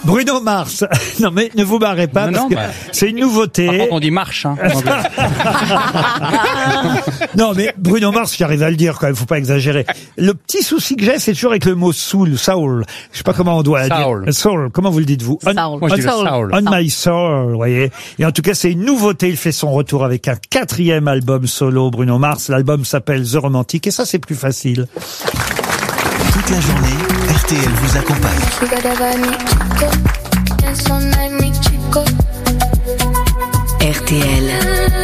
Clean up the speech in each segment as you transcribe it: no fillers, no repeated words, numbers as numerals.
Bruno Mars. Non mais ne vous barrez pas parce que c'est une nouveauté. Par contre, on dit marche. Hein, non mais Bruno Mars, j'arrive à le dire quand même, faut pas exagérer. Le petit souci que j'ai, c'est toujours avec le mot soul. Je sais pas comment on doit dire. Soul. Comment vous le dites vous? Moi, je dis le soul. On my soul, vous voyez. Et en tout cas, c'est une nouveauté. Il fait son retour avec un 4e album solo, Bruno Mars. L'album s'appelle The Romantic et ça, c'est plus facile. Toute la journée, RTL vous accompagne. RTL,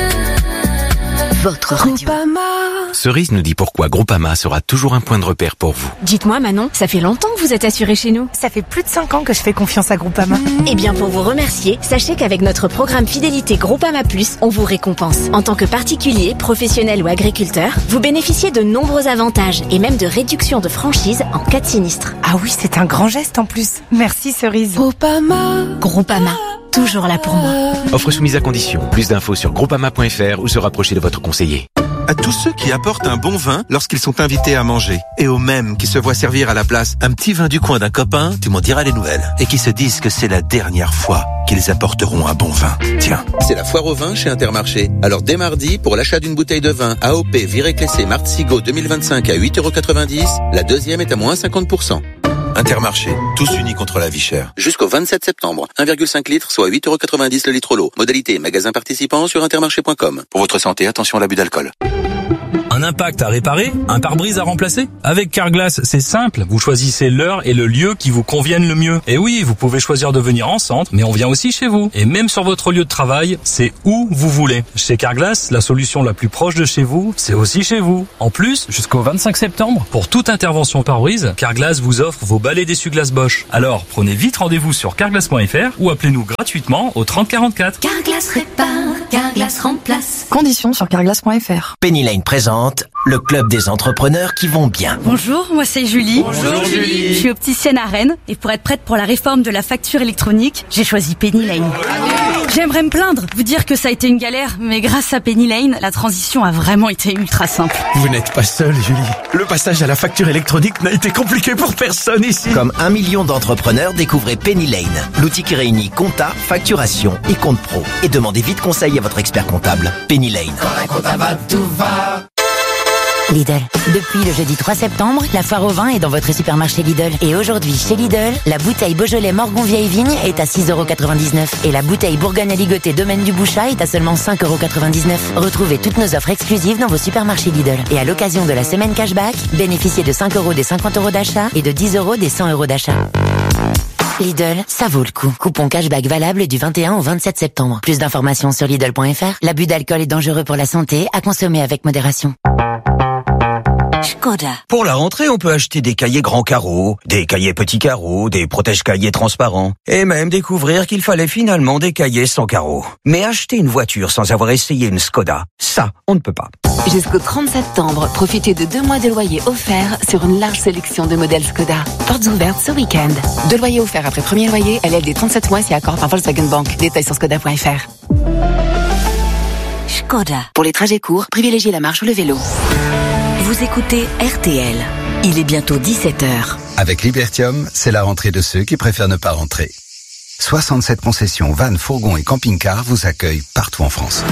votre radio. Cerise nous dit pourquoi Groupama sera toujours un point de repère pour vous. Dites-moi Manon, ça fait longtemps que vous êtes assurée chez nous. Ça fait plus de 5 ans que je fais confiance à Groupama. Eh bien pour vous remercier, sachez qu'avec notre programme Fidélité Groupama Plus, on vous récompense. En tant que particulier, professionnel ou agriculteur, vous bénéficiez de nombreux avantages et même de réductions de franchise en cas de sinistre. Ah oui, c'est un grand geste en plus. Merci Cerise. Groupama, toujours là pour moi. Offre soumise à condition. Plus d'infos sur groupama.fr ou se rapprocher de votre conseiller. À tous ceux qui apportent un bon vin lorsqu'ils sont invités à manger. Et aux mêmes qui se voient servir à la place un petit vin du coin d'un copain, tu m'en diras les nouvelles. Et qui se disent que c'est la dernière fois qu'ils apporteront un bon vin. Tiens, c'est la foire au vin chez Intermarché. Alors dès mardi, pour l'achat d'une bouteille de vin AOP Viré-Clessé Martzigo 2025 à 8,90 €, la deuxième est à moins 50%. Intermarché, tous unis contre la vie chère. Jusqu'au 27 septembre, 1,5 litres, soit 8,90 € le litre l'eau. Modalité magasin participant sur intermarché.com. Pour votre santé, attention à l'abus d'alcool. Un impact à réparer? Un pare-brise à remplacer? Avec Carglass, c'est simple. Vous choisissez l'heure et le lieu qui vous conviennent le mieux. Et oui, vous pouvez choisir de venir en centre, mais on vient aussi chez vous. Et même sur votre lieu de travail, c'est où vous voulez. Chez Carglass, la solution la plus proche de chez vous, c'est aussi chez vous. En plus, jusqu'au 25 septembre, pour toute intervention pare-brise, Carglass vous offre vos balais d'essuie-glace Bosch. Alors, prenez vite rendez-vous sur carglass.fr ou appelez-nous gratuitement au 30 44. Carglass répare, Carglass remplace. Conditions sur carglass.fr. Penny Lane présente le club des entrepreneurs qui vont bien. Bonjour, moi c'est Julie. Bonjour Julie. Je suis opticienne à Rennes et pour être prête pour la réforme de la facture électronique, j'ai choisi Penny Lane. J'aimerais me plaindre, vous dire que ça a été une galère, mais grâce à Penny Lane, la transition a vraiment été ultra simple. Vous n'êtes pas seule, Julie. Le passage à la facture électronique n'a été compliqué pour personne ici. Comme 1 million d'entrepreneurs, découvrez Penny Lane, l'outil qui réunit compta, facturation et compte pro. Et demandez vite conseil à votre expert comptable. Penny Lane. Quand la compta va, tout va. Lidl. Depuis le jeudi 3 septembre, la foire au vin est dans votre supermarché Lidl. Et aujourd'hui, chez Lidl, la bouteille Beaujolais Morgon Vieille Vigne est à 6,99 € et la bouteille Bourgogne à ligoter Domaine du Bouchat est à seulement 5,99 €. Retrouvez toutes nos offres exclusives dans vos supermarchés Lidl. Et à l'occasion de la semaine cashback, bénéficiez de 5 € des 50 € d'achat et de 10 € des 100 € d'achat. Lidl, ça vaut le coup. Coupon cashback valable du 21 au 27 septembre. Plus d'informations sur Lidl.fr. L'abus d'alcool est dangereux pour la santé, à consommer avec modération. Skoda. Pour la rentrée, on peut acheter des cahiers grands carreaux, des cahiers petits carreaux, des protège-cahiers transparents. Et même découvrir qu'il fallait finalement des cahiers sans carreaux. Mais acheter une voiture sans avoir essayé une Skoda, ça, on ne peut pas. Jusqu'au 30 septembre, profitez de 2 mois de loyer offerts sur une large sélection de modèles Skoda. Portes ouvertes ce week-end. 2 loyers offerts après premier loyer, LLD 37 mois si accord par Volkswagen Bank. Détails sur skoda.fr. Skoda. Pour les trajets courts, privilégiez la marche ou le vélo. Vous écoutez RTL. Il est bientôt 17 h. Avec Libertium, c'est la rentrée de ceux qui préfèrent ne pas rentrer. 67 concessions, vannes, fourgons et camping-cars vous accueillent partout en France.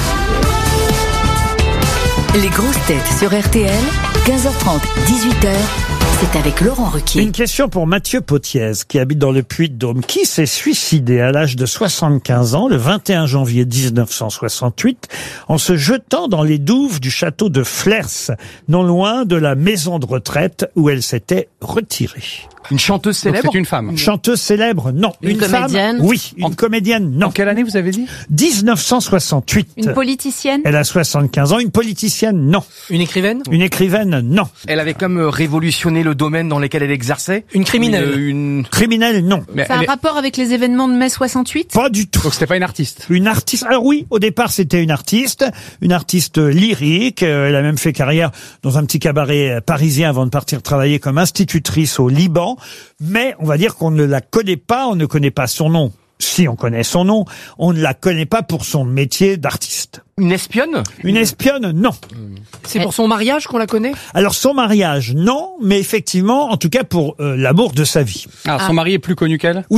Les grosses têtes sur RTL, 15h30, 18h. C'est avec Laurent Ruquier. Une question pour Mathieu Potiez, qui habite dans le Puy-de-Dôme. Qui s'est suicidé à l'âge de 75 ans, le 21 janvier 1968, en se jetant dans les douves du château de Flers, non loin de la maison de retraite où elle s'était retirée? Une chanteuse célèbre? C'est une femme. Une chanteuse célèbre, non. Une comédienne? Femme, oui. Une comédienne, non. En quelle année vous avez dit? 1968. Une politicienne? Elle a 75 ans. Une politicienne, non. Une écrivaine? Une écrivaine, non. Elle avait comme révolutionné le domaine dans lequel elle exerçait? Une criminelle? Une criminelle, non. Mais ça a un rapport avec les événements de mai 68? Pas du tout. Donc c'était pas une artiste? Une artiste. Alors oui, au départ c'était une artiste lyrique. Elle a même fait carrière dans un petit cabaret parisien avant de partir travailler comme institutrice au Liban. Mais on va dire qu'on ne la connaît pas, on ne connaît pas son nom. Si on connaît son nom, on ne la connaît pas pour son métier d'artiste. Une espionne? Une espionne, non. C'est pour son mariage qu'on la connaît? Alors son mariage, non, mais effectivement, en tout cas pour l'amour de sa vie. Ah, son mari est plus connu qu'elle? Oui.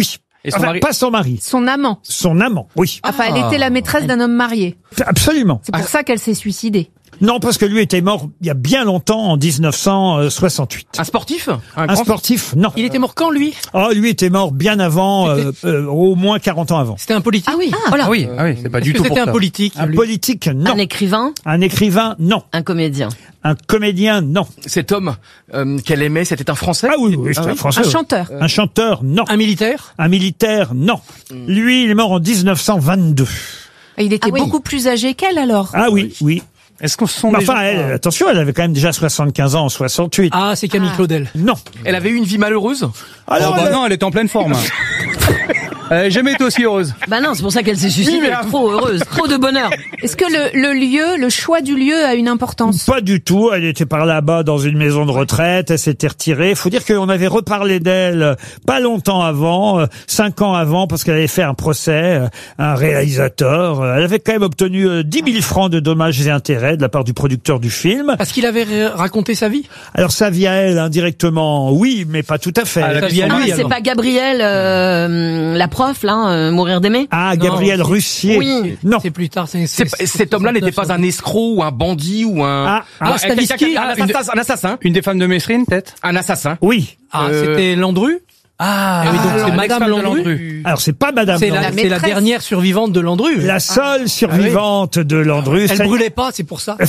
Et son Enfin, mari- pas son mari. Son amant. Son amant, oui. Enfin, elle était la maîtresse d'un homme marié. Absolument. C'est pour ça qu'elle s'est suicidée. Non, parce que lui était mort il y a bien longtemps, en 1968. Un sportif? Un sportif, non. Il était mort quand, lui? Oh, lui était mort bien avant, au moins 40 ans avant. C'était un politique? Ah oui. Ah oui, c'est pas du tout pour C'était ça. un politique. Un politique, non. Un écrivain? Un écrivain, non. Un comédien? Un comédien, non. Cet homme qu'elle aimait, c'était un Français? Ah oui, c'était un Français. Un chanteur. Un chanteur, non. Un militaire? Un militaire, non. Lui, il est mort en 1922. Et il était beaucoup plus âgé qu'elle alors. Ah oui, oui. Est-ce qu'on se sont Enfin, elle, attention, elle avait quand même déjà 75 ans en 68. Ah, c'est Camille Claudel. Non. Elle avait eu une vie malheureuse? Alors, non, elle est en pleine forme. Elle n'a jamais été aussi heureuse. Bah non, c'est pour ça qu'elle s'est suicidée. Oui, mais trop heureuse, trop de bonheur. Est-ce que le lieu, le choix du lieu a une importance? Pas du tout. Elle était par là-bas dans une maison de retraite. Elle s'était retirée. Faut dire qu'on avait reparlé d'elle pas longtemps avant, 5 ans avant, parce qu'elle avait fait un procès à un réalisateur. Elle avait quand même obtenu 10 000 francs de dommages et intérêts de la part du producteur du film. Parce qu'il avait raconté sa vie? Alors sa vie à elle, indirectement, oui, mais pas tout à fait. Sa vie à lui, C'est alors. pas Gabrielle, la prof, là, Mourir d'aimer? Ah, Gabriel Non, Russier. Oui. Non. C'est plus tard. Cet homme-là n'était pas un escroc ou un bandit ou un... Stanisky, un assassin. Une des femmes de Mesrine, peut-être? Un assassin. Oui. Ah, c'était Landru? Ah, oui, donc c'est Madame l'ex-femme de Landru. Alors c'est pas Madame C'est Landru. la dernière survivante de Landru. La seule survivante de Landru. Elle brûlait pas, c'est pour ça.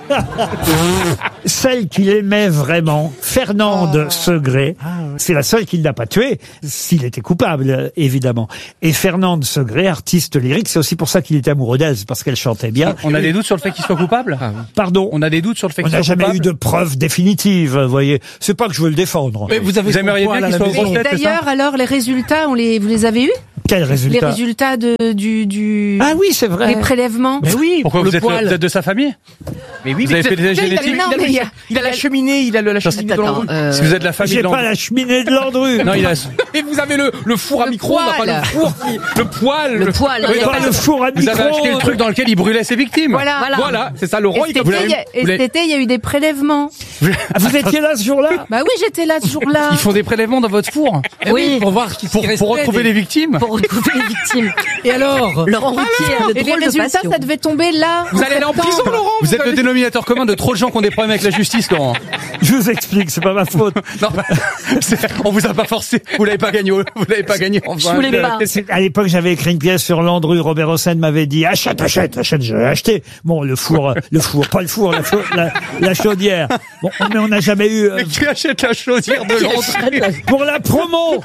Celle qu'il aimait vraiment, Fernande Segré. C'est la seule qu'il n'a pas tuée, s'il était coupable, évidemment. Et Fernande Segré, artiste lyrique, c'est aussi pour ça qu'il était amoureux d'elle, c'est parce qu'elle chantait bien. On a des doutes sur le fait qu'il soit coupable? Pardon. On a des doutes sur le fait On qu'il n'a soit jamais coupable? eu de preuves définitives, vous voyez. C'est pas que je veux le défendre. Mais vous aimeriez bien qu'il soit au Et d'ailleurs, alors, les résultats, vous les avez eus? Quel résultat? Les résultats du... Ah oui, c'est vrai. Les prélèvements. Mais oui, Pourquoi pour vous le êtes poil. de sa famille? Mais oui, Vous avez fait des tests génétiques? Il a la cheminée, il a la cheminée de Landru. Si vous êtes de la famille J'ai de pas la cheminée de Landru. Non, il a... Et vous avez le four à micro-ondes, poêle. pas le four, le poil. Le poil. Mais pas le four à Vous avez acheté le micro. truc dans lequel il brûlait ses victimes. Voilà, c'est ça, Laurent. Et cet été, il y a eu des prélèvements. Ah, vous étiez là ce jour-là? Bah oui, j'étais là ce jour-là. Ils font des prélèvements dans votre four. Oui, pour voir qui Pour retrouver les victimes. Pour retrouver les victimes. Et alors? Laurent Ruquier a de Et les drôles de résultats, passion. ça devait tomber là. Vous allez aller en prison, Laurent. Vous êtes le dénominateur commun de trop de gens qui ont des problèmes avec la justice, Laurent. Je vous explique, c'est pas ma faute. Non, on vous a pas forcé. Vous l'avez pas gagné. Vous l'avez pas gagné. Je voulais pas. À l'époque, j'avais écrit une pièce sur Landru. Robert Hossein m'avait dit achète. J'ai acheté. Bon, le four, pas le four, la chaudière. Bon, mais on n'a jamais eu. Mais qui achète la chaudière de Landru? Pour la promo.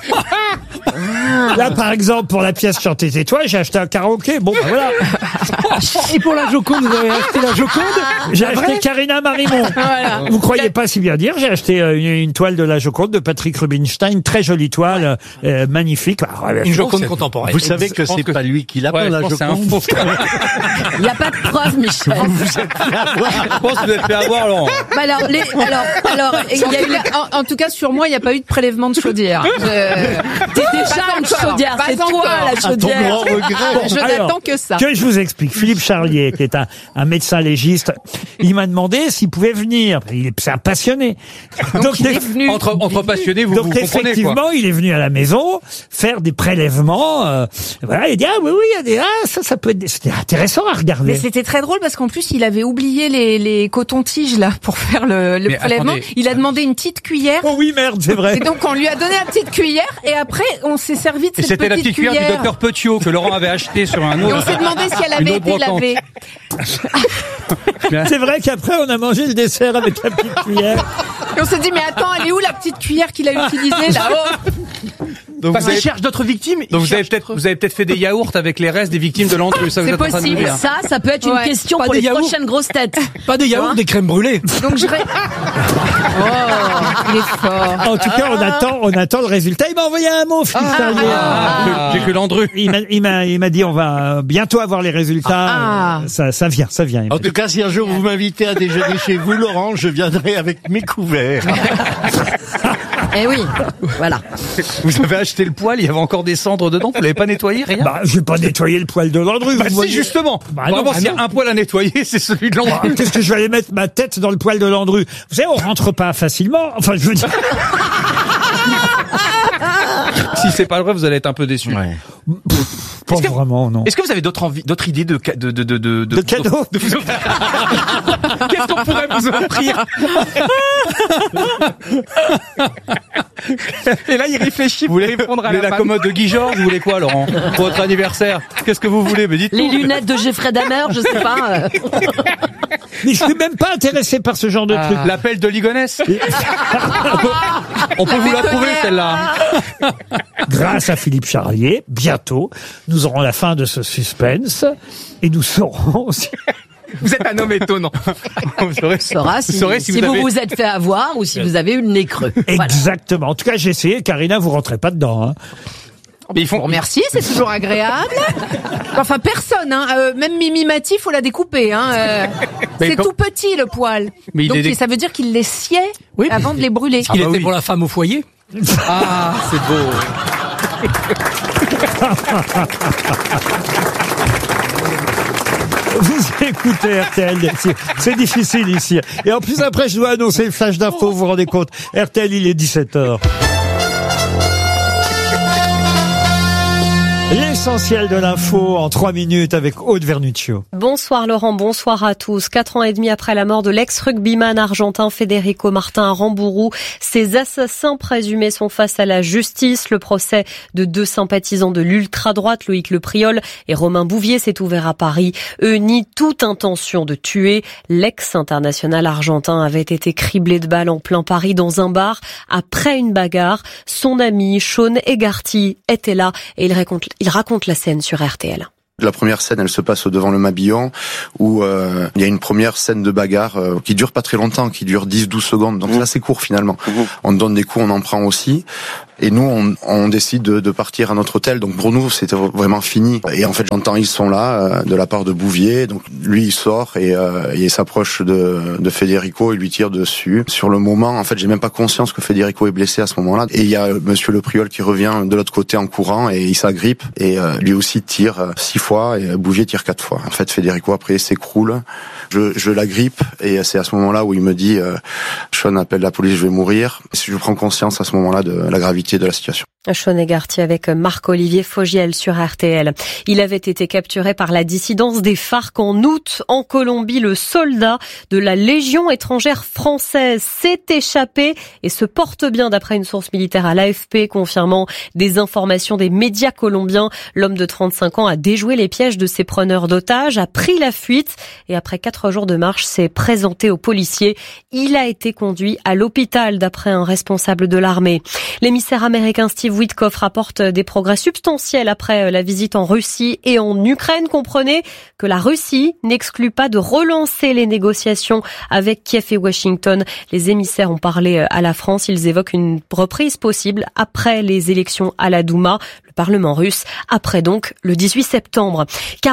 Là, par exemple, pour la pièce Chanter tes toi, j'ai acheté un karaoké. Bon, ben voilà. Et pour la Joconde, vous avez acheté la Joconde? J'ai acheté Karina Marimon. Voilà. Vous croyez pas si bien dire, j'ai acheté une toile de la Joconde de Patrick Rubinstein, très jolie toile, magnifique. Une Joconde contemporaine. Vous savez que c'est pas lui qui l'a peint, la Joconde. Il n'y a pas de preuve, Michel. Je pense que vous êtes fait avoir, Laurent. Bah alors, il y a eu, en tout cas, sur moi, il n'y a pas eu de prélèvement de chaudière. T'es déjà une chaudière, c'est toi la chaudière. Ton grand regret. Je Alors, n'attends que ça. Que je vous explique. Philippe Charlier, qui est un médecin légiste, il m'a demandé s'il pouvait venir. C'est un passionné. Donc il est venu. Entre passionnés, vous comprenez, quoi. Effectivement, il est venu à la maison faire des prélèvements. Voilà, il dit oui, il y a des ça peut être. C'était intéressant à regarder. Mais c'était très drôle parce qu'en plus, il avait oublié les cotons-tiges là pour faire le prélèvement. Attendez. Il a demandé une petite cuillère. Oh oui, merde, c'est vrai. Et donc on lui a donné la petite cuillère et après on s'est servi de Et cette c'était la petite cuillère du cuillère. docteur Petiot que Laurent avait acheté sur un Et autre. on s'est demandé si elle une avait autre été brocante. lavée. C'est vrai qu'après, on a mangé le dessert avec la petite cuillère. Et on s'est dit mais attends, elle est où la petite cuillère qu'il a utilisée là-haut? Donc Parce qu'il cherche d'autres victimes. Donc vous avez peut-être fait des yaourts avec les restes des victimes de Landru. Ça, vous C'est êtes en train de nous possible. dire. Ça peut être une Ouais. question Pas pour des les yaourts. prochaines grosses têtes. Pas des yaourts, des crèmes brûlées. Donc je Oh, il est fort. En tout cas, on attend le résultat. Il m'a envoyé un mot, Philippe Charlier. J'ai cru Landru. Il m'a dit on va bientôt avoir les résultats. Ça vient. En tout cas, si un jour vous m'invitez à déjeuner chez vous, Laurent, je viendrai avec mes couverts. Eh oui, voilà. Vous avez acheté le poêle, il y avait encore des cendres dedans, vous l'avez pas nettoyé, rien? Bah, je vais pas nettoyer le poil de Landru. Bah vous si, voyez. justement. Bah non, Vraiment, bah s'il y a non. un poil à nettoyer, c'est celui de Landru. Ah, qu'est-ce que je vais aller mettre ma tête dans le poil de Landru? Vous savez, on rentre pas facilement. Enfin, je veux dire. si c'est pas vrai, vous allez être un peu déçus. Ouais. Pas vraiment, non. Est-ce que vous avez d'autres idées de cadeaux de vous offrir Qu'est-ce qu'on pourrait vous offrir? Et là, il réfléchit pour répondre à la commode de Guy Georges, vous voulez quoi, Laurent? Pour votre anniversaire? Qu'est-ce que vous voulez? Mais dites Les lunettes de Jeffrey Dahmer, je sais pas. Mais je suis même pas intéressé par ce genre de truc. L'appel de Ligonesse. On peut vous la trouver, celle-là. Grâce à Philippe Charlier, bientôt, nous aurons la fin de ce suspense et nous saurons aussi... Vous êtes un homme étonnant. Vous saurez si vous vous êtes fait avoir ou si vous avez eu le nez creux. Exactement. En tout cas, j'ai essayé. Karina, vous rentrez pas dedans. Hein. Mais ils font merci, c'est toujours agréable. Enfin, personne, hein. Même Mimi Mati, faut la découper, hein. C'est tout petit le poil. Mais donc ça veut dire qu'il les sciait avant de les brûler. Il était pour la femme au foyer. Ah, c'est beau. Vous écoutez RTL, c'est difficile ici. Et en plus après je dois annoncer le flash d'info, vous vous rendez compte. RTL, il est 17h. L'essentiel de l'info en 3 minutes avec Aude Vernuccio. Bonsoir Laurent, bonsoir à tous. 4 ans et demi après la mort de l'ex-rugbyman argentin Federico Martin Aramburu, ses assassins présumés sont face à la justice. Le procès de 2 sympathisants de l'ultra-droite, Loïc Lepriol et Romain Bouvier, s'est ouvert à Paris. Eux nient toute intention de tuer. L'ex-international argentin avait été criblé de balles en plein Paris dans un bar après une bagarre. Son ami Sean Egarty était là et il raconte la scène sur RTL. La première scène, elle se passe devant le Mabillon, où il y a une première scène de bagarre qui dure pas très longtemps, qui dure 10-12 secondes. Donc c'est assez court finalement. On donne des coups, on en prend aussi. Et nous, on décide de partir à notre hôtel. Donc pour nous, c'était vraiment fini. Et en fait, j'entends ils sont là de la part de Bouvier. Donc lui, il sort et il s'approche de Federico et lui tire dessus. Sur le moment, en fait, j'ai même pas conscience que Federico est blessé à ce moment-là. Et il y a Monsieur Lepriol qui revient de l'autre côté en courant et il s'agrippe et lui aussi tire 6 fois et Bouvier tire 4 fois. En fait, Federico après s'écroule. Je l'agrippe et c'est à ce moment-là où il me dit Sean appelle la police, je vais mourir. Je prends conscience à ce moment-là de la gravité de la situation. Sean Egarty avec Marc-Olivier Fogiel sur RTL. Il avait été capturé par la dissidence des FARC en août en Colombie. Le soldat de la Légion étrangère française s'est échappé et se porte bien d'après une source militaire à l'AFP confirmant des informations des médias colombiens. L'homme de 35 ans a déjoué les pièges de ses preneurs d'otages, a pris la fuite et après 4 jours de marche s'est présenté aux policiers. Il a été conduit à l'hôpital d'après un responsable de l'armée. L'émissaire américain Steve Witkoff rapporte des progrès substantiels après la visite en Russie et en Ukraine. Comprenez que la Russie n'exclut pas de relancer les négociations avec Kiev et Washington. Les émissaires ont parlé à la France. Ils évoquent une reprise possible après les élections à la Douma, le Parlement russe, après donc le 18 septembre.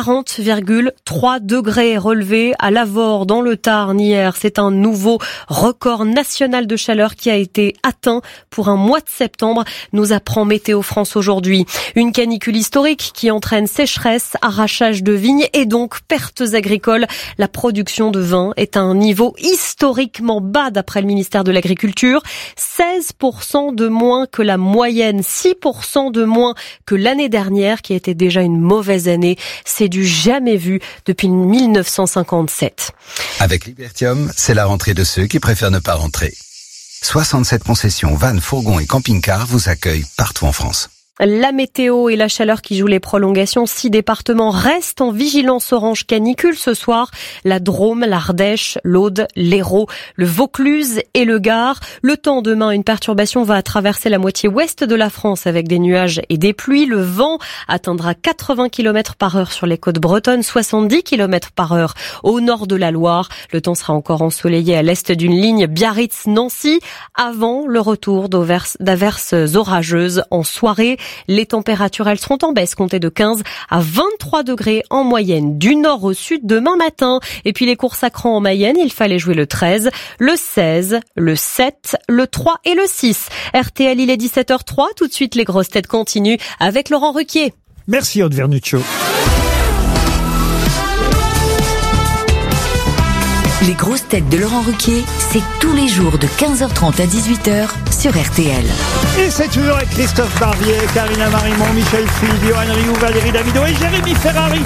40,3 degrés relevés à Lavore dans le Tarn hier. C'est un nouveau record national de chaleur qui a été atteint pour un mois de septembre, nous apprend Météo France aujourd'hui. Une canicule historique qui entraîne sécheresse, arrachage de vignes et donc pertes agricoles. La production de vin est à un niveau historiquement bas d'après le ministère de l'Agriculture. 16% de moins que la moyenne, 6% de moins que l'année dernière qui était déjà une mauvaise année. C'est du jamais vu depuis 1957. Avec Libertium, c'est la rentrée de ceux qui préfèrent ne pas rentrer. 67 concessions, vannes, fourgons et camping-cars vous accueillent partout en France. La météo et la chaleur qui jouent les prolongations. 6 départements restent en vigilance orange canicule ce soir. La Drôme, l'Ardèche, l'Aude, l'Hérault, le Vaucluse et le Gard. Le temps demain, une perturbation va traverser la moitié ouest de la France avec des nuages et des pluies. Le vent atteindra 80 km/h sur les côtes bretonnes, 70 km/h au nord de la Loire. Le temps sera encore ensoleillé à l'est d'une ligne Biarritz-Nancy avant le retour d'averses orageuses en soirée. Les températures, elles seront en baisse, comptées de 15 à 23 degrés en moyenne du nord au sud demain matin. Et puis les courses à cran en Mayenne, il fallait jouer le 13, le 16, le 7, le 3 et le 6. RTL, il est 17h03. Tout de suite, les grosses têtes continuent avec Laurent Ruquier. Merci Aude Vernuccio. Les grosses têtes de Laurent Ruquier, c'est tous les jours de 15h30 à 18h sur RTL. Et c'est toujours avec Christophe Barbier, Karina Marimon, Michel Fille, Johan Rioux, Valérie Davido et Jérémy Ferrari.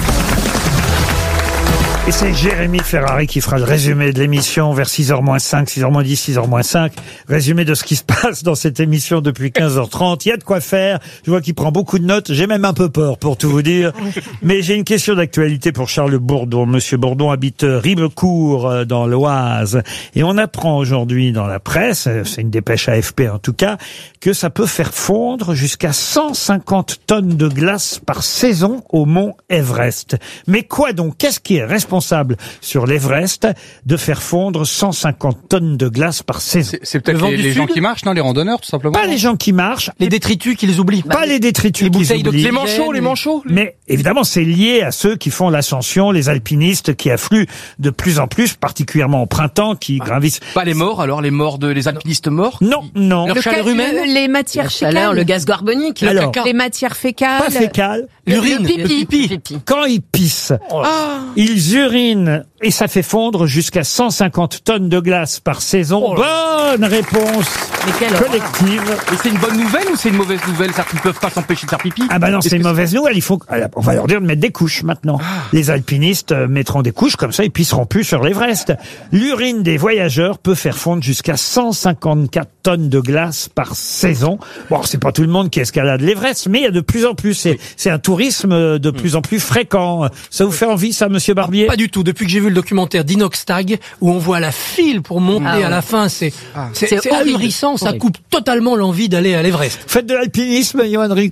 Et c'est Jérémy Ferrari qui fera le résumé de l'émission vers 6h-5, 6h-10, 6h-5. Résumé de ce qui se passe dans cette émission depuis 15h30. Il y a de quoi faire. Je vois qu'il prend beaucoup de notes. J'ai même un peu peur pour tout vous dire. Mais j'ai une question d'actualité pour Charles Bourdon. Monsieur Bourdon habite Ribecourt dans l'Oise. Et on apprend aujourd'hui dans la presse, c'est une dépêche AFP en tout cas, que ça peut faire fondre jusqu'à 150 tonnes de glace par saison au mont Everest. Mais quoi donc? Qu'est-ce qui est responsable sur l'Everest de faire fondre 150 tonnes de glace par saison? C'est peut-être les gens qui marchent, non? Les randonneurs, tout simplement? Pas les gens qui marchent. Les détritus qui les oublient. Pas les détritus qui les oublient. Les manchots. Mais évidemment, c'est lié à ceux qui font l'ascension, les alpinistes qui affluent de plus en plus, particulièrement au printemps, qui gravissent. Pas les morts, alors les alpinistes morts? Non. Leur chaleur humaine? Les matières fécales. Le gaz carbonique. Alors, Les matières fécales. pas fécales. L'urine. Le pipi. Quand ils pissent, ils urinent et ça fait fondre jusqu'à 150 tonnes de glace par saison. Bonne réponse collective. Et c'est une bonne nouvelle ou c'est une mauvaise nouvelle? C'est-à-dire qu'ils ne peuvent pas s'empêcher de faire pipi? Ah bah non, c'est une mauvaise nouvelle. On va leur dire de mettre des couches maintenant. Les alpinistes mettront des couches, comme ça ils pisseront plus sur l'Everest. L'urine des voyageurs peut faire fondre jusqu'à 154 tonnes de glace par saison. Bon, c'est pas tout le monde qui escalade l'Everest, mais il y a de plus en plus. C'est un tourisme de plus en plus fréquent. Ça vous fait envie, ça, monsieur Barbier? Pas du tout. Depuis que j'ai vu le documentaire d'Inoxtag, où on voit la file pour monter à la fin, c'est ahurissant. Ça coupe totalement l'envie d'aller à l'Everest. Faites de l'alpinisme, Johan Rioux.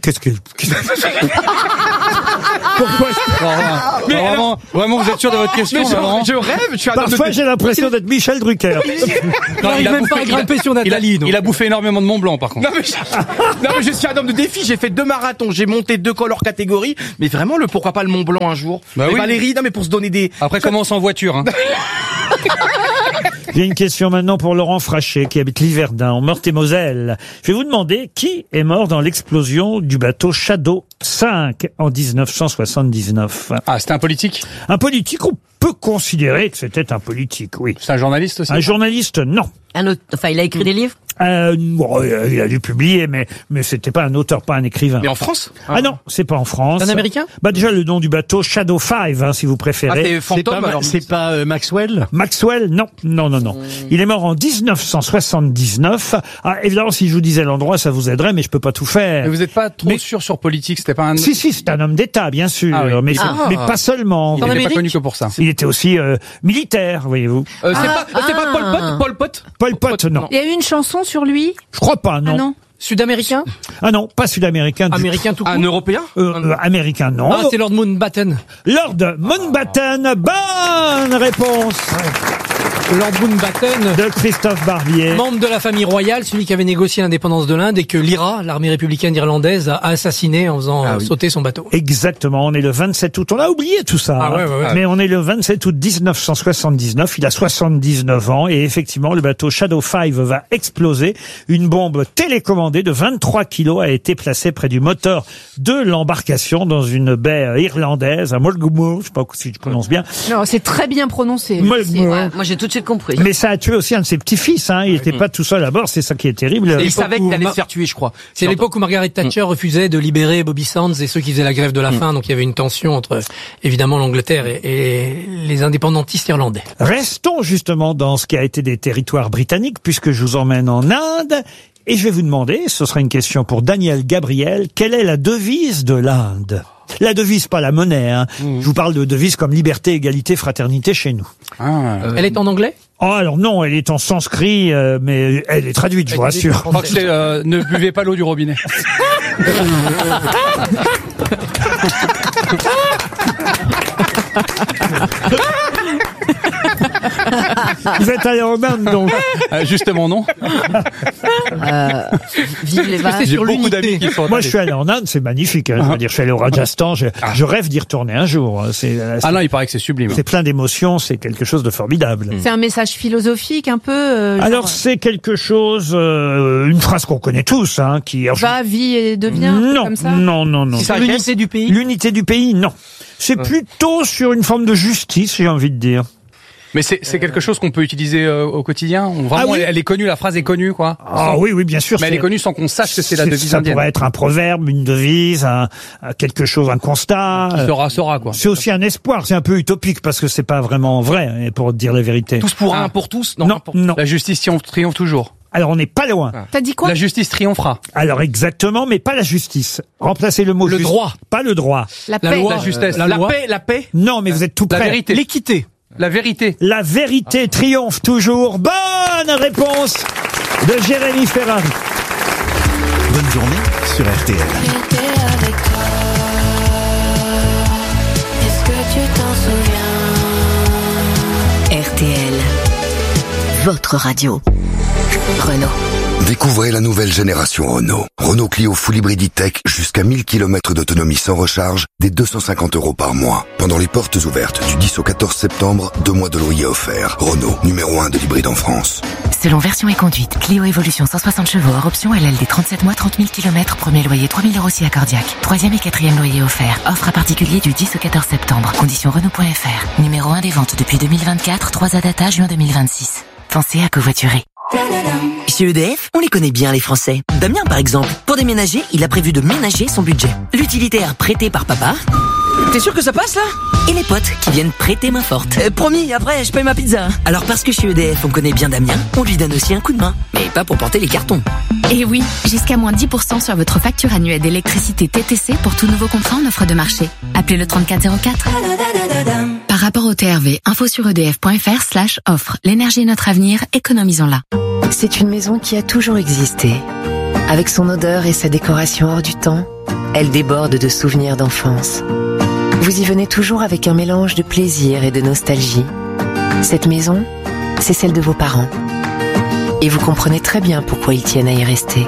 Pourquoi? Mais vraiment, vous êtes sûr de votre question? Je rêve. Parfois, j'ai l'impression d'être Michel Drucker. Il n'arrive même pas à grimper sur Nathalie. Il a bouffé énormément de Mont Blanc, par contre. Non, mais je suis un homme de défi. J'ai fait 2 marathons. J'ai monté 2 cols hors catégorie. Mais vraiment, pourquoi pas le Mont Blanc un jour? Bah oui. Valérie, non, mais pour se donner des... Après, commence en voiture, hein. J'ai une question maintenant pour Laurent Frachet, qui habite Liverdun, en Meurthe-et-Moselle. Je vais vous demander qui est mort dans l'explosion du bateau Shadow 5 en 1979. Ah, c'était un politique? Un politique, on peut considérer que c'était un politique, oui. C'est un journaliste aussi? Un journaliste, non. Il a écrit des livres? Bon, il a dû publier, mais c'était pas un auteur, pas un écrivain. Mais en France? Ah non, c'est pas en France. Un Américain? Bah déjà le nom du bateau Shadow 5, si vous préférez. Ah, c'est Fantôme, alors. C'est pas Maxwell? Maxwell, non. Il est mort en 1979. Ah, évidemment, si je vous disais l'endroit, ça vous aiderait, mais je peux pas tout faire. Mais vous n'êtes pas trop sûr sur politique? C'était pas un... Si, c'est un homme d'État, bien sûr, oui. mais pas seulement. Il n'était pas connu que pour ça. Il était aussi militaire, voyez-vous. C'est pas Pol Pot? Pol Pot, non. Il y a eu une chanson sur lui? Je crois pas, non. Ah non. Sud-américain? Ah non, pas sud-américain. Américain tout court? Un Européen? Américain, non. Ah, c'est Lord Mountbatten. Lord Mountbatten, bonne réponse. Lord Mountbatten, de Christophe Barbier, membre de la famille royale, celui qui avait négocié l'indépendance de l'Inde et que l'IRA, l'armée républicaine irlandaise, a assassiné en faisant sauter son bateau. Exactement, on est le 27 août, on a oublié tout ça, mais on est le 27 août 1979, il a 79 ans et effectivement le bateau Shadow 5 va exploser. Une bombe télécommandée de 23 kilos a été placée près du moteur de l'embarcation dans une baie irlandaise, à Mulgrew, je sais pas si je prononce bien. Non, c'est très bien prononcé. Moi j'ai tout de suite compris. Mais ça a tué aussi un de ses petits-fils, il n'était pas tout seul à bord, c'est ça qui est terrible. Et il savait qu'il allait se faire tuer, je crois. C'est l'époque où Margaret Thatcher refusait de libérer Bobby Sands et ceux qui faisaient la grève de la faim, donc il y avait une tension entre, évidemment, l'Angleterre et les indépendantistes irlandais. Restons justement dans ce qui a été des territoires britanniques, puisque je vous emmène en Inde, et je vais vous demander, ce sera une question pour Daniel Gabriel, quelle est la devise de l'Inde ? La devise, pas la monnaie. Je vous parle de devise comme liberté, égalité, fraternité chez nous. Elle est en anglais ? Oh, alors non, elle est en sanskrit, mais elle est traduite, je vous rassure. Je crois que c'est ne buvez pas l'eau du robinet. Vous êtes allé en Inde, donc. Justement, non. Vive les vaches. J'ai beaucoup d'amis qui sont allés. Moi, je suis allé en Inde, c'est magnifique. Je veux dire, je suis allé au Rajasthan. Je rêve d'y retourner un jour. Non, il paraît que c'est sublime. C'est plein d'émotions, c'est quelque chose de formidable. C'est un message philosophique, un peu. Alors, c'est quelque chose, une phrase qu'on connaît tous, qui. Va, vie et devient. Non, comme ça. non. C'est l'unité du pays. L'unité du pays, non. C'est plutôt sur une forme de justice, j'ai envie de dire. Mais c'est quelque chose qu'on peut utiliser au quotidien. Vraiment, elle est connue, la phrase est connue, quoi. Ah oui, bien sûr. Mais elle est connue sans qu'on sache que c'est la devise ça indienne. Ça pourrait être un proverbe, une devise, quelque chose, un constat. Qui sera, quoi. C'est aussi un espoir. C'est un peu utopique parce que c'est pas vraiment vrai, pour dire la vérité. Tous pour un, pour tous? Non. La justice triomphe toujours. Alors on n'est pas loin. T'as dit quoi? La justice triomphera. Alors exactement, mais pas la justice. Remplacez le mot le droit. Pas le droit. La paix. La justesse. La paix. Non, mais vous êtes tout près. La vérité. L'équité. La vérité. La vérité triomphe toujours. Bonne réponse de Jérémy Ferrari. Bonne journée sur RTL. Est-ce que tu t'en souviens? RTL, votre radio. Renault. Découvrez la nouvelle génération Renault. Renault Clio Full Hybrid E-Tech jusqu'à 1000 km d'autonomie sans recharge, dès 250 € par mois. Pendant les portes ouvertes du 10 au 14 septembre, 2 mois de loyer offerts. Renault, numéro 1 de l'hybride en France. Selon version et conduite, Clio Evolution 160 chevaux hors option LLD 37 mois, 30 000 km, premier loyer 3 000 € si accordiaque. 3e et 4e loyer offert. Offre à particulier du 10 au 14 septembre. Conditions Renault.fr. Numéro 1 des ventes depuis 2024, 3 à data juin 2026. Pensez à covoiturer. Chez EDF, on les connaît bien les Français. Damien par exemple, pour déménager, il a prévu de ménager son budget. L'utilitaire prêté par papa. T'es sûr que ça passe là? Et les potes qui viennent prêter main forte. Promis, après je paye ma pizza. Alors parce que chez EDF on connaît bien Damien, on lui donne aussi un coup de main. Mais pas pour porter les cartons. Et oui, jusqu'à moins 10% sur votre facture annuelle d'électricité TTC pour tout nouveau contrat en offre de marché. Appelez le 3404. Par rapport au TRV, info sur edf.fr/offre. L'énergie est notre avenir, économisons-la. C'est une maison qui a toujours existé. Avec son odeur et sa décoration hors du temps, elle déborde de souvenirs d'enfance. Vous y venez toujours avec un mélange de plaisir et de nostalgie. Cette maison, c'est celle de vos parents. Et vous comprenez très bien pourquoi ils tiennent à y rester.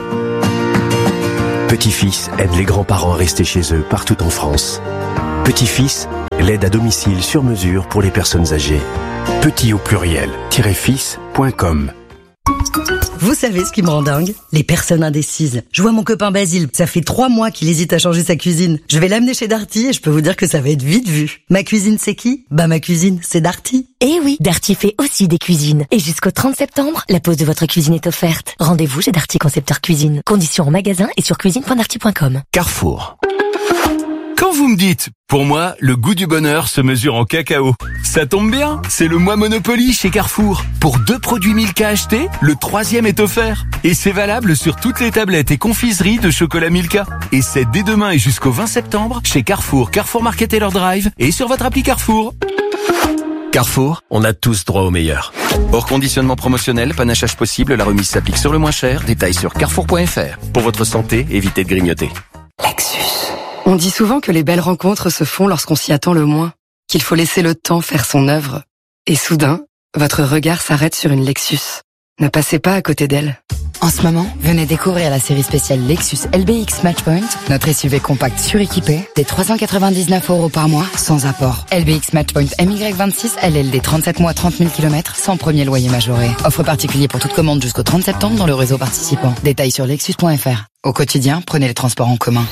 Petit-fils aide les grands-parents à rester chez eux partout en France. Petit-fils, l'aide à domicile sur mesure pour les personnes âgées. Petit au pluriel, -fils.com. Vous savez ce qui me rend dingue? Les personnes indécises. Je vois mon copain Basile, ça fait 3 mois qu'il hésite à changer sa cuisine. Je vais l'amener chez Darty et je peux vous dire que ça va être vite vu. Ma cuisine c'est qui? Bah ma cuisine, c'est Darty. Eh oui, Darty fait aussi des cuisines. Et jusqu'au 30 septembre, la pose de votre cuisine est offerte. Rendez-vous chez Darty Concepteur Cuisine. Conditions en magasin et sur cuisine.darty.com. Carrefour. Quand vous me dites, pour moi, le goût du bonheur se mesure en cacao. Ça tombe bien, c'est le mois Monopoly chez Carrefour. Pour 2 produits Milka achetés, le 3e est offert. Et c'est valable sur toutes les tablettes et confiseries de chocolat Milka. Et c'est dès demain et jusqu'au 20 septembre chez Carrefour, Carrefour Market Taylor Drive et sur votre appli Carrefour. Carrefour, on a tous droit au meilleur. Hors conditionnement promotionnel, panachage possible, la remise s'applique sur le moins cher. Détails sur carrefour.fr. Pour votre santé, évitez de grignoter. Lexus. On dit souvent que les belles rencontres se font lorsqu'on s'y attend le moins, qu'il faut laisser le temps faire son œuvre. Et soudain, votre regard s'arrête sur une Lexus. Ne passez pas à côté d'elle. En ce moment, venez découvrir la série spéciale Lexus LBX Matchpoint, notre SUV compact suréquipé, des 399 € par mois, sans apport. LBX Matchpoint MY26, LLD 37 mois, 30 000 km, sans premier loyer majoré. Offre particulier pour toute commande jusqu'au 30 septembre dans le réseau participant. Détails sur lexus.fr. Au quotidien, prenez les transports en commun.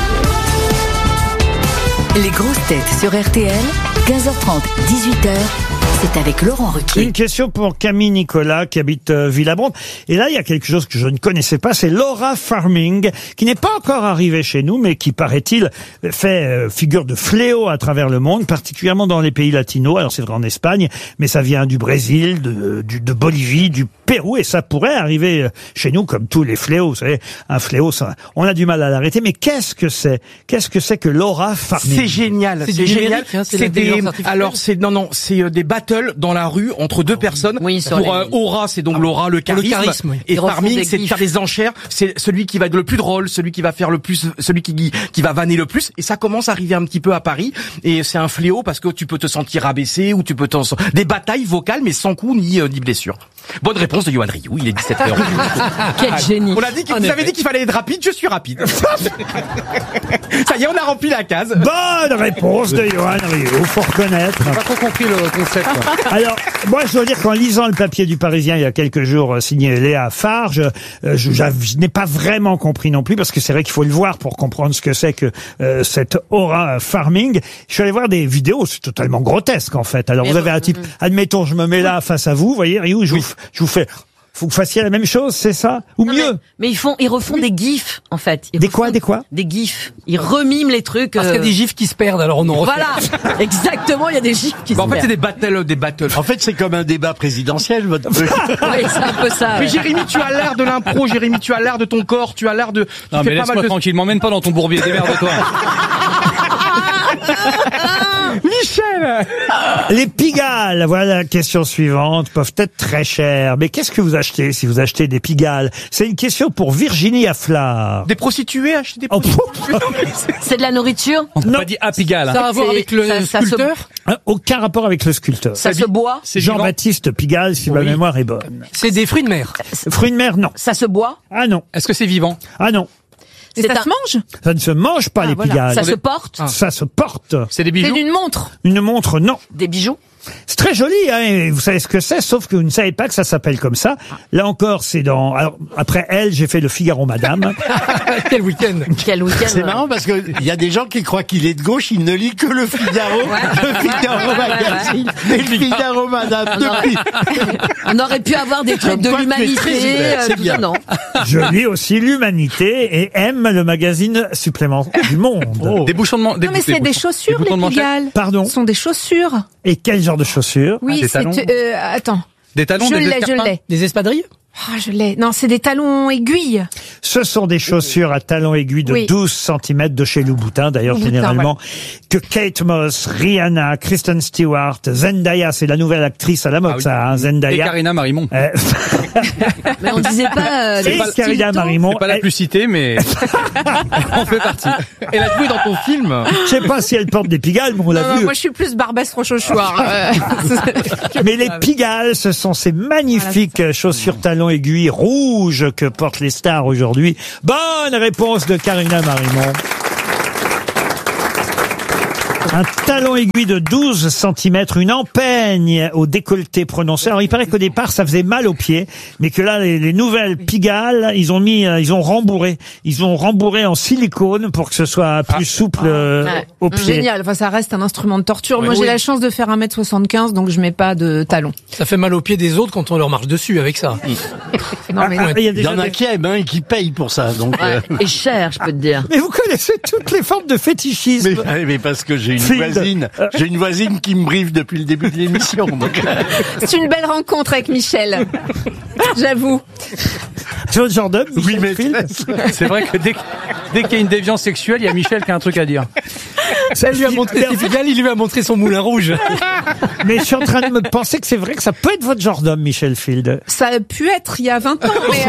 Les grosses têtes sur RTL, 15h30, 18h. C'est avec Laurent Ruquier. Une question pour Camille Nicolas qui habite Villabronde. Et là, il y a quelque chose que je ne connaissais pas, c'est l'aura farming, qui n'est pas encore arrivé chez nous, mais qui, paraît-il, fait figure de fléau à travers le monde, particulièrement dans les pays latinos. Alors c'est vrai en Espagne, mais ça vient du Brésil, de Bolivie, du Pérou, et ça pourrait arriver chez nous comme tous les fléaux. Vous savez, un fléau, ça, on a du mal à l'arrêter. Mais qu'est-ce que c'est? Qu'est-ce que c'est que l'aura farming? C'est génial, c'est génial. Hein, c'est des, alors c'est des battles dans la rue entre deux personnes. Oui, pour aura, c'est donc l'aura, le charisme. Oui. Et farming, c'est de faire des enchères. C'est celui qui va être le plus drôle, celui qui va faire le plus, celui qui va vanner le plus. Et ça commence à arriver un petit peu à Paris. Et c'est un fléau parce que tu peux te sentir abaissé ou tu peux des batailles vocales mais sans coup ni blessure. Bonne réponse de Yoann Rioux, il est 17h. Quel génie. On a dit vous avez dit qu'il fallait être rapide, je suis rapide. Ça y est, on a rempli la case. Bonne réponse de Yoann Rioux, faut reconnaître. J'ai pas trop compris le concept. Alors, moi, je dois dire qu'en lisant le papier du Parisien il y a quelques jours, signé Léa Farge, je n'ai pas vraiment compris non plus, parce que c'est vrai qu'il faut le voir pour comprendre ce que c'est que cette aura farming. Je suis allé voir des vidéos, c'est totalement grotesque en fait. Alors, vous avez un type, admettons, je me mets là face à vous, voyez, Ryu, je vous fais... Faut que vous fassiez la même chose, c'est ça? Ou non, mieux? Mais ils refont des gifs, en fait. Des quoi? Des gifs. Ils remiment les trucs. Parce qu'il y a des gifs qui se perdent, alors on en refait. Voilà. Exactement, il y a des gifs qui se perdent. En fait, c'est des battles. En fait, c'est comme un débat présidentiel, votre truc. Oui, c'est un peu ça. Mais Jérémy, tu as l'air de l'impro, Jérémy, tu as l'air de ton corps, tu as l'air de... Non, mais laisse-moi tranquille, m'emmène pas dans ton bourbier, démerde-toi. Michel! Les Pigalle, voilà la question suivante, peuvent être très chères. Mais qu'est-ce que vous achetez si vous achetez des Pigalle? C'est une question pour Virginie Afflard. Des prostituées, acheter des prostituées? C'est de la nourriture? On n'a pas dit à Pigalle. Ça a à voir avec le sculpteur? Aucun rapport avec le sculpteur. Ça se boit? Jean-Baptiste Pigalle, si ma mémoire est bonne. C'est des fruits de mer? Fruits de mer, non. Ça se boit? Ah non. Est-ce que c'est vivant? Ah non. Ça se mange? Ça ne se mange pas, les Pigalle. Ça se porte? Ça se porte. C'est des bijoux? C'est une montre? Une montre, non. Des bijoux? C'est très joli, hein, et vous savez ce que c'est, sauf que vous ne savez pas que ça s'appelle comme ça. Là encore, c'est dans... Alors, après elle, j'ai fait le Figaro Madame. Quel week-end. C'est marrant parce que il y a des gens qui croient qu'il est de gauche, il ne lit que le Figaro, le Figaro Magazine et le Figaro Madame. Depuis. On aurait pu avoir des trucs de l'humanité, c'est bien. Non. Je lis aussi l'Humanité et aime le magazine supplément du Monde. Oh. Des bouchons de Non, mais c'est des chaussures, les Pigalle. Pardon. Ce sont des chaussures. Et quel genre de chaussures? Oui, des talons. attends. Des talons, Je des l'ai. escarpins? Des espadrilles? Ah, je l'ai. Non, c'est des talons aiguilles. Ce sont des chaussures à talons aiguilles de 12 cm de chez Louboutin, d'ailleurs, Louboutin, généralement, que Kate Moss, Rihanna, Kristen Stewart, Zendaya, c'est la nouvelle actrice à la mode, ça, hein, Zendaya. Et Karina Marimon. Mais on disait pas... Et Karina Marimon. C'est pas la plus citée, mais on fait partie. Elle a joué dans ton film. Je sais pas si elle porte des Pigalle, mais on l'a vu. Moi, je suis plus Barbès Rochechouart. Mais les Pigalle, ce sont ces magnifiques chaussures talons aiguilles rouges que portent les stars aujourd'hui. Bonne réponse de Karina Marimon. Un talon aiguille de 12 cm, une empeigne au décolleté prononcé. Alors, il paraît qu'au départ, ça faisait mal aux pieds, mais que là, les nouvelles Pigalle, ils ont rembourré en silicone pour que ce soit plus souple aux pieds. Génial. Enfin, ça reste un instrument de torture. Moi, j'ai la chance de faire 1m75, donc je mets pas de talons. Ça fait mal aux pieds des autres quand on leur marche dessus avec ça. Non, mais il y en a qui aiment, hein, et qui payent pour ça. Donc, Et cher, je peux te dire. Mais vous connaissez toutes les formes de fétichisme. Mais parce que j'ai une voisine qui me briefe depuis le début de l'émission. C'est une belle rencontre avec Michel. J'avoue. C'est votre genre d'homme, oui, mais c'est vrai que dès qu'il y a une déviance sexuelle, il y a Michel qui a un truc à dire. Ça lui a montré ses Pigalle, il lui a montré son moulin rouge. Mais je suis en train de me penser que c'est vrai que ça peut être votre genre d'homme, Michel Field. Ça a pu être il y a 20 ans, mais...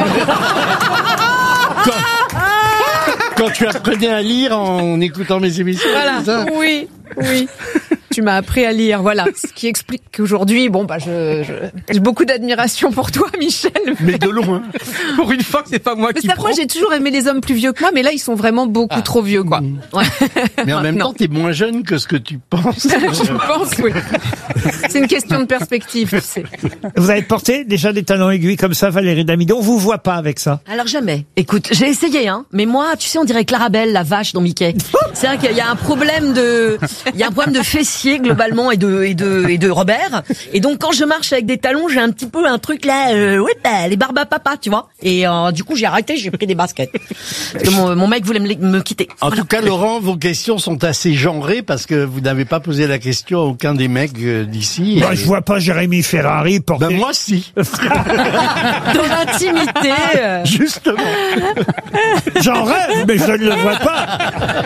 Quand tu apprenais à lire en écoutant mes émissions. Voilà. C'est ça Oui. Tu m'as appris à lire, voilà. Ce qui explique qu'aujourd'hui, j'ai beaucoup d'admiration pour toi, Michel. Mais de loin. Pour une fois que c'est pas moi qui prends. Moi, j'ai toujours aimé les hommes plus vieux que moi, mais là, ils sont vraiment beaucoup trop vieux, quoi. Ouais. Mais en même temps, t'es moins jeune que ce que tu penses. Je pense, oui. C'est une question de perspective, tu sais. Vous avez porté déjà des talons aiguilles comme ça, Valérie Damido? On vous voit pas avec ça? Alors jamais. Écoute, j'ai essayé, hein. Mais moi, tu sais, on dirait Clarabelle, la vache dans Mickey. C'est vrai qu'il y a un problème de fessier, globalement, et de Robert. Et donc, quand je marche avec des talons, j'ai un petit peu un truc là, les barbes à papa, tu vois. Et, du coup, j'ai arrêté, j'ai pris des baskets. Parce que mon mec voulait me quitter. En tout cas, Laurent, vos questions sont assez genrées parce que vous n'avez pas posé la question à aucun des mecs d'ici. Moi, je vois pas Jérémy Ferrari porter... Ben, moi, si. Dans l'intimité. Justement. J'en rêve, mais je ne le vois pas.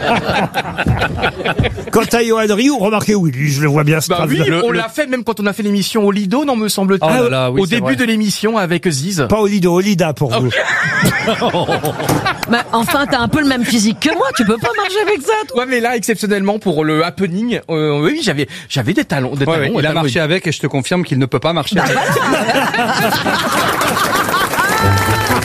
Quant à Johan Rioux, remarquez, oui, lui, je le vois bien. Oui, on l'a fait même quand on a fait l'émission au Lido, non, me semble-t-il. Au début de l'émission avec Ziz. Pas au Lido, au Lida pour vous. Mais enfin, t'as un peu le même physique que moi, tu peux pas marcher avec ça, toi. Ouais, mais là, exceptionnellement, pour le happening, oui, j'avais des talons. Il a marché avec et je te confirme qu'il ne peut pas marcher avec.